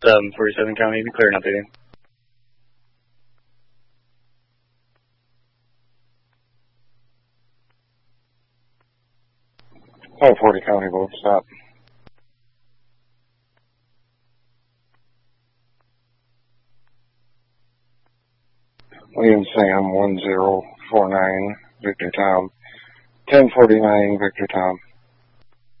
47 County, declare and updating. Oh, 40 County, vote stop. William Sam, 1049, Victor Tom. 1049, Victor Tom.